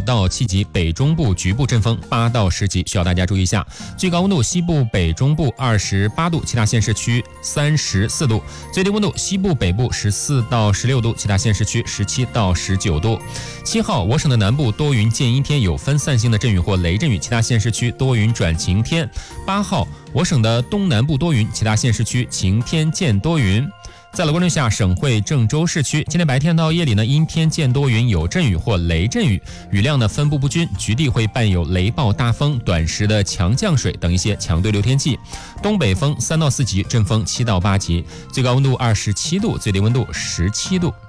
到7级，北中部局部阵风8到10级，需要大家注意一下。最高温度西部、北中部28度，其他县市区34度；最低温度西部、北部14到16度，其他县市区17到19度。7号，我省的南部多云见阴天，有分散性的阵雨或雷阵雨，其他县市区多云转晴天。8号，我省的东南部多云，其他县市区晴天见多云。在了关注下，省会郑州市区今天白天到夜里呢，阴天见多云，有阵雨或雷阵雨，雨量呢分布不均，局地会伴有雷暴大风、短时的强降水等一些强对流天气。东北风3到4级，阵风7到8级，最高温度27度，最低温度17度。